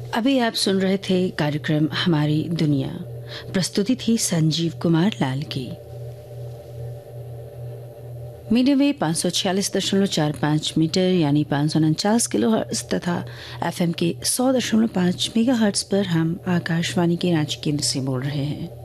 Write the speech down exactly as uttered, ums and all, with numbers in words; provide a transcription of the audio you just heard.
अभी आप सुन रहे थे कार्यक्रम हमारी दुनिया। प्रस्तुति थी संजीव कुमार लाल की। मीडियम वेव पाँच सौ छियालीस दशमलव चार पाँच मीटर यानी पाँच सौ उनचास किलो हर्ट्ज तथा एफएम के सौ दशमलव पाँच मेगा हर्ट्ज पर हम आकाशवाणी के रांची केंद्र से बोल रहे हैं।